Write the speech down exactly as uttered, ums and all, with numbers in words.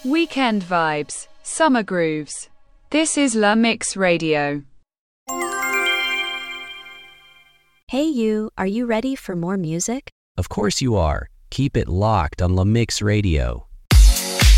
Weekend vibes, summer grooves. This is La Mix Radio. Hey you, are you ready for more music? Of course you are. Keep it locked on La Mix Radio.